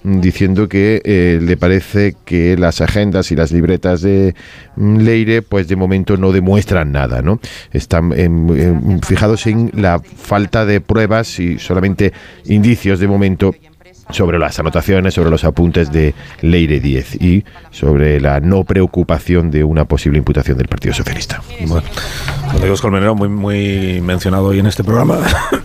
diciendo que le parece que las agendas y las libretas de Leire, pues de momento no demuestran nada, ¿no? Están fijados en la falta de pruebas y solamente indicios de momento sobre las anotaciones, sobre los apuntes de Leire Díez y sobre la no preocupación de una posible imputación del Partido Socialista. Bueno, Juan de Dios Colmenero, muy mencionado hoy en este programa.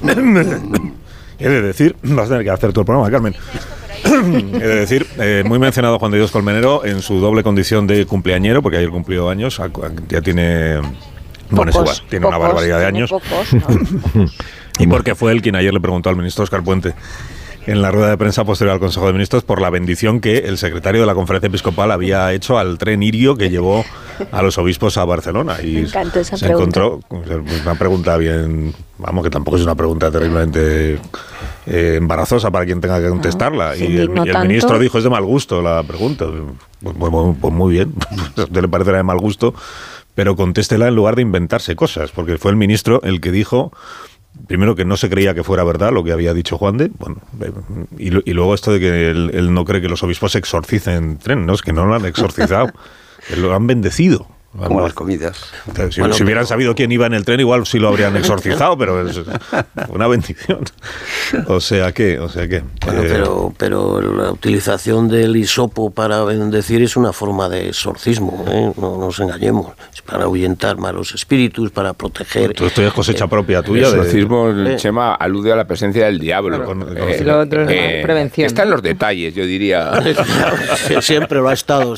He de decir, vas a tener que hacer tu programa, Carmen. He de decir, muy mencionado Juan de Dios Colmenero en su doble condición de cumpleañero, porque ayer cumplió años, ya tiene... Bueno, es igual, tiene una barbaridad de años. Pocos, ¿no? Y porque fue él quien ayer le preguntó al ministro Óscar Puente en la rueda de prensa posterior al Consejo de Ministros por la bendición que el secretario de la Conferencia Episcopal había hecho al tren Irio que llevó a los obispos a Barcelona. Y me encanta esa se pregunta. encontró una pregunta bien, vamos, que tampoco es una pregunta terriblemente embarazosa para quien tenga que contestarla. Se Y el indignó ministro tanto. dijo, es de mal gusto la pregunta. Pues muy bien, a usted le parecerá de mal gusto, pero contéstela en lugar de inventarse cosas, porque fue el ministro el que dijo... Primero, que no se creía que fuera verdad lo que había dicho Juan de, bueno, y luego esto de que él no cree que los obispos exorcicen tren, no, es que no lo han exorcizado, lo han bendecido. Como las comidas. Si hubieran sabido quién iba en el tren, igual sí lo habrían exorcizado, pero es una bendición. O sea que... Bueno, pero la utilización del hisopo para bendecir es una forma de exorcismo, ¿eh? No nos engañemos. Es para ahuyentar malos espíritus, para proteger... Todo esto es cosecha propia El tuya. exorcismo, Chema, alude a la presencia del diablo. Lo otro es prevención. Está en los detalles, yo diría. Siempre lo ha estado.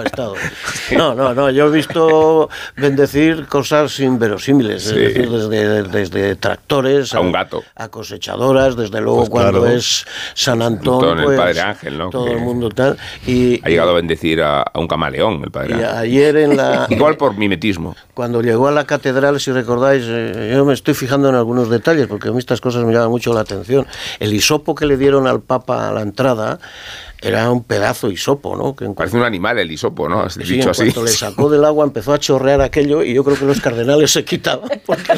No, yo he visto bendecir cosas inverosímiles, Sí. es decir, desde tractores a un gato, a cosechadoras, desde luego Pues cuando claro. es San Antón, el pues, Padre Ángel, ¿no? todo Que el mundo tal. Y ha llegado a bendecir a un camaleón, el Padre Ángel. ayer en la... Igual por mimetismo. Cuando llegó a la catedral, si recordáis, yo me estoy fijando en algunos detalles, porque a mí estas cosas me llaman mucho la atención. El hisopo que le dieron al Papa a la entrada era un pedazo de hisopo, ¿no? Que Parece un animal el hisopo, ¿no? sí, Dicho en así. cuanto le sacó del agua empezó a chorrear aquello y yo creo que los cardenales se quitaban porque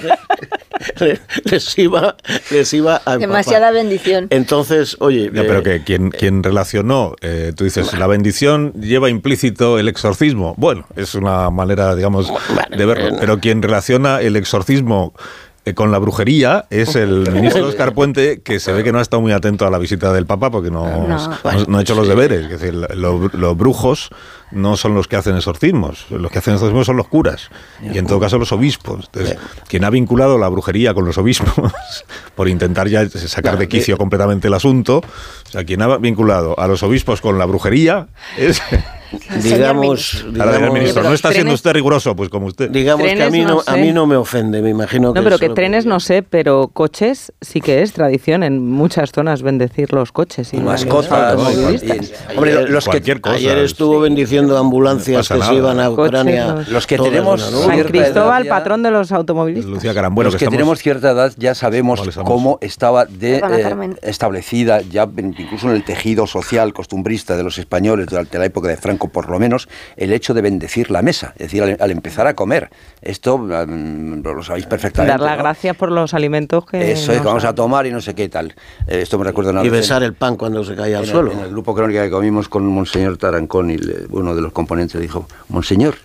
les iba a empapar. Demasiada bendición. Entonces, oye... Ya, pero que quien relacionó, tú dices, la bendición lleva implícito el exorcismo. Bueno, es una manera, digamos, de verlo. Pero quien relaciona el exorcismo con la brujería es el ministro Óscar Puente, que se ve que no ha estado muy atento a la visita del Papa porque no ha hecho los deberes. Es decir, los brujos no son los que hacen exorcismos, los que hacen exorcismos son los curas y en todo caso los obispos. Entonces, quien ha vinculado la brujería con los obispos por intentar ya sacar de quicio completamente el asunto, o sea, quien ha vinculado a los obispos con la brujería es... Digamos, Ahora dirá el ministro, no está siendo usted riguroso, pues como usted. digamos que a mí Trenes, no sé. a mí no me ofende, me imagino que... No, pero eso que lo trenes no sé, pero coches sí que es tradición en muchas zonas bendecir los coches. Y mascotas, los ¿no? automovilistas. Hombre, los que Cualquier cosa. ayer estuvo bendiciendo ambulancias No que pasa se nada. iban a Ucrania. Coches, los que todas tenemos de una, ¿no? San cierta Cristóbal, edad ya- patrón de los automovilistas. Lucía Carambueno, Los que tenemos cierta edad ya sabemos ¿Cuáles somos? cómo estaba Perdona, Carmen. establecida ya incluso en el tejido social costumbrista de los españoles durante la época de Franco, por lo menos, el hecho de bendecir la mesa, es decir, al empezar a comer. Esto lo sabéis perfectamente. Dar las ¿no? gracias por los alimentos que... Eso es, que nos vamos han- a tomar y no sé qué tal. Esto me recuerda una Y vez besar el pan cuando se caía al en suelo. el grupo crónica que comimos con Monseñor Tarancón y uno de los componentes dijo, Monseñor,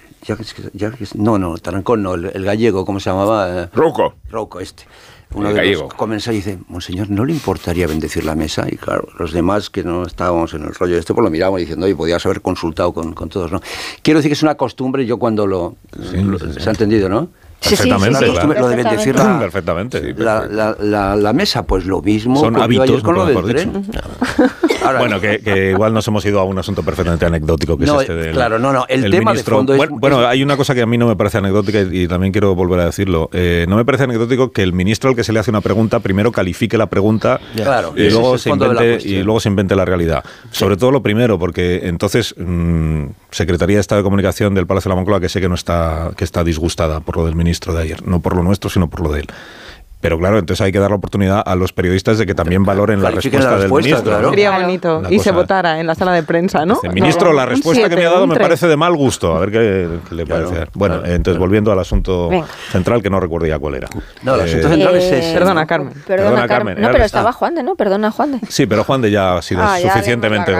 no, Tarancón no, el gallego, ¿cómo se llamaba? Rouco. Rouco El uno de gallego. los comensales dice, Monseñor, ¿no le importaría bendecir la mesa? Y claro, los demás que no estábamos en el rollo este, pues lo mirábamos diciendo, oye, podías haber consultado con todos, ¿no? Quiero decir que es una costumbre, yo cuando se ha entendido, ¿no? Perfectamente, Es una costumbre, claro. lo de bendecir Perfectamente. la mesa, pues lo mismo. Son ocurrió hábitos, ayer con lo nunca del mejor tren. Ahora, Bueno, que igual nos hemos ido a un asunto perfectamente anecdótico, que No, es este del... claro, no, el tema ministro. de fondo es... Bueno, hay una cosa que a mí no me parece anecdótica y también quiero volver a decirlo. No me parece anecdótico que el ministro al que se le hace una pregunta primero califique la pregunta Claro, y ese luego es el fondo de la cuestión. se invente la realidad. Sobre todo lo primero, porque entonces Secretaría de Estado de Comunicación del Palacio de la Moncloa, que sé que está disgustada por lo del ministro de ayer, no por lo nuestro, sino por lo de él. Pero claro, entonces hay que dar la oportunidad a los periodistas de que también valoren la Califiquen respuesta la del respuesta, ministro. claro. ¿no? Sería bonito. Una Y se cosa- votara en la sala de prensa, ¿no? Dice, ministro, la Un respuesta que me ha 7, dado un me 3. parece de mal gusto. A ver qué le Claro, parece. Bueno, claro, entonces volviendo al asunto Venga. central, que no recuerdo ya cuál era. No, el asunto central es ese. Perdona, Carmen. Perdona, Carmen. No, ahora pero está. estaba Juan de, ¿no? Perdona, Juan de. Sí, pero Juan de ya ha sido Ah, ya le hemos suficientemente